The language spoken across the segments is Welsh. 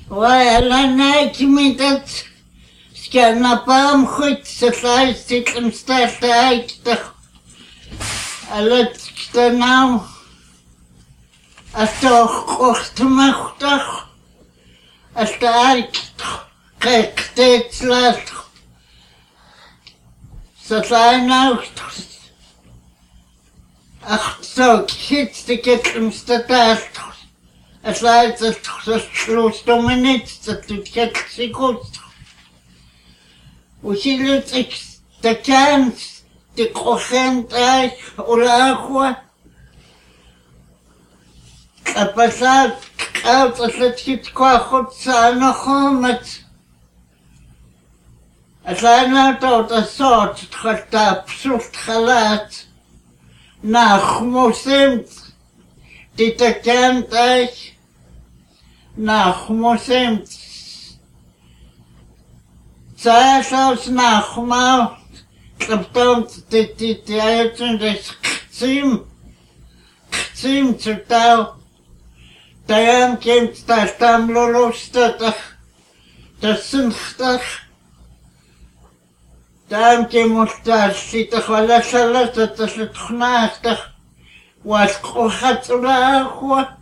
Вайланайкимитат сканапам хоть сослайститлем стартайктах. Алат кстанам астох охтмахтах астайктах кэктецлах сослайнаухтах ахтсок хитстикетлем стартайктах. Aslaitsa sluustuminitzat tutjatsikut. Usilutsik takan tikkohentai ulahua. Kapasat kautaslatjit kwahut saanahomat. Aslainauta soot tkhata psult khalat. Nachmusimt titakantai. Nachmusimt. Zasaus nachmau. Klaptomt titiayatun des kzim zutau. Dayan kimt tastam lulustatach. Tasinchtach. Dayan kimultas sitach walasalatach tasitchnastach. Walkohatulahua.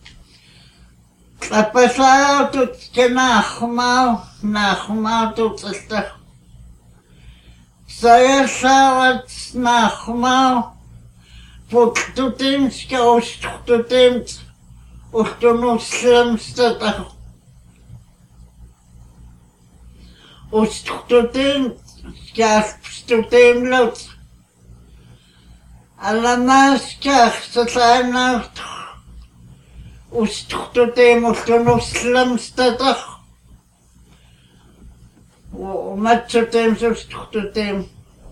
Kapasau tut kenachmau, nachmau tut stach. Saya sawat nachmau, put tutim skaust tutim, ustunuslam statach. Ustutim skaust tutim lot. Alamaskach satlainacht. Ustutim ustunuslam statach. Matsutim sustutim.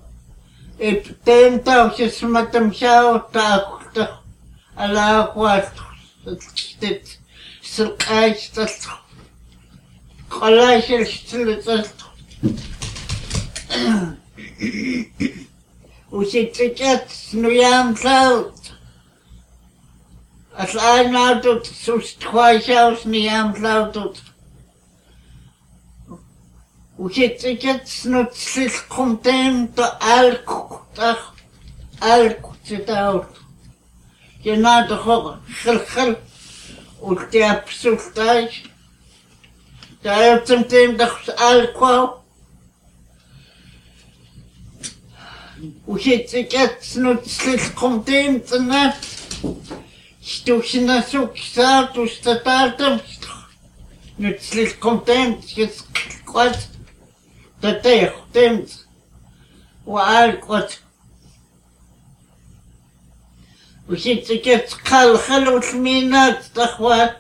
Iptim tausis matam shao tauchtach. Alaquat. Stit. Silkaistat. Kolashil stilitat. Usitikat nuyam tlaut. Aslainautut sustquaishaus niyam tlautut. Usitikat snutsil kumtem to alkutach. Alkutitaut. Genado ho khilkhil. Ultiapsultai. Dayotum tem dachs alquau. Usitikat snutsil kumtem tnat. Stuchina suksa tu statartam. Nutsil kumtem tis quat. Tateh temt. Wa alquat. Usitikat khalkhal ulminat takhwat.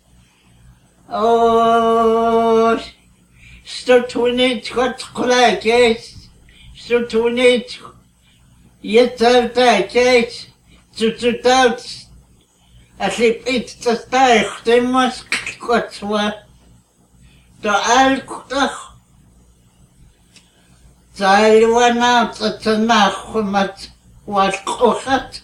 Oh, stutunit quat qulakes. Stutunit yetartakes. Tututout. Aslip it tastaich temas quatwa. To alquach. Zailwanat atanachumat walquchat.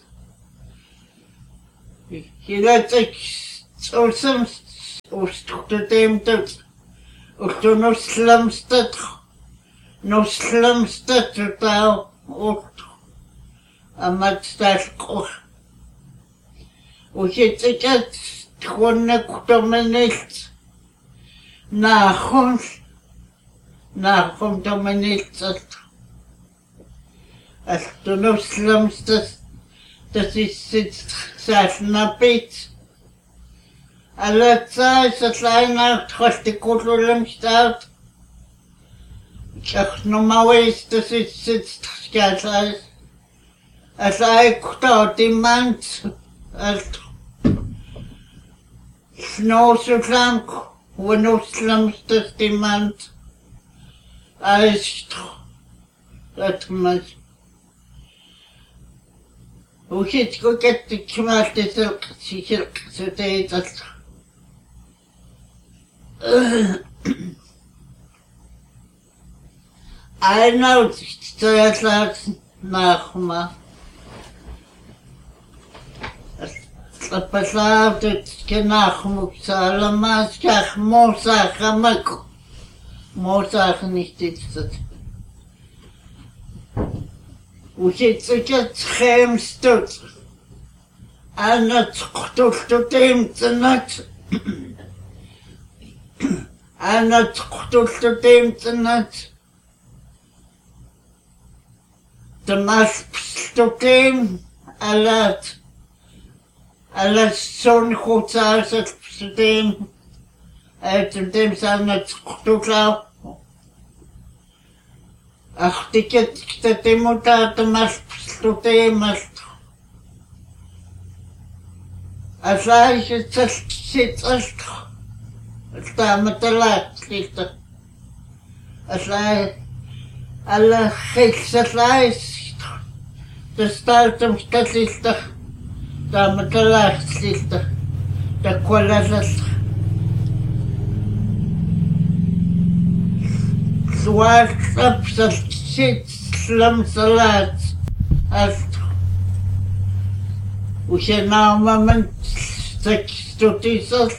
Hilatik ulsum ustutemtat. Ustunuslamstat. Nuslamstat tau ut. Amat stalquch. Usitikat tkhunaktomenelt. Nachum tomeneltat. Astunuslamstat. Das ist jetzt salnapit. Alla tsai satlaina khostikululamstat. Ach nomawis das ist jetzt skatsai. Asai kutautimant. Alt. Snosuklank. Wanuslamstat timant. Aist. Atmas. Usitko ketti kmaalti silk suteitat. Ainaut tsayatlat nachma. Tapasautit kenachmuksaalamas kach mosachamak. Mosach nicht ist. Usitzikat schemstut. Anat qtultutimtsanat. Anat qtultutimtsanat. Tamas pstutim alat. Alat son khutsasat pstutim. Tutim sanat qtulaw. Achtiket ktatimutata tamas pstutim alat. Aslayshit sit ast. Stamatala slita. Aslay alla khilsaslays. The startum statlista. Stamatala slita. The qualasas. Swat up sit slum salat. Ast. We should now moment 6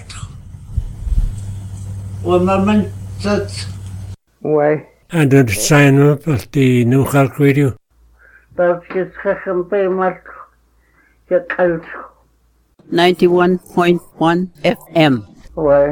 moment that Why? And the sign up of the New Halk Radio. that's just pay much 91.1 FM. Why?